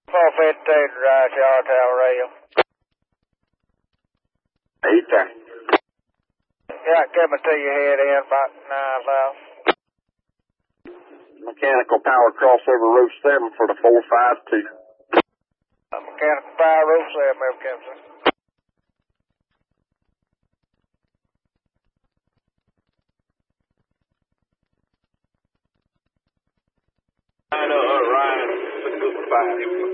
415 Drive, Charlottetown Rail. Ether. Yeah, give me to your head in about 9 Mechanical power crossover row 7 for the 452. Mechanical power roof 7, Mr. Kempson. Ryan, 5.